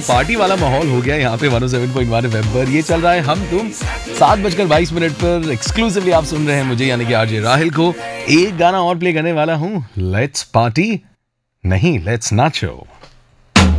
Party वाला माहौल हो गया यहाँ पे 107.1 एफएम पर। ये चल रहा है हम तुम 7:22 पर। एक्सक्लूसिवली आप सुन रहे हैं मुझे यानी कि आरजे राहिल को। एक गाना और प्ले करने वाला हूँ, लेट्स पार्टी नहीं लेट्स नाचो।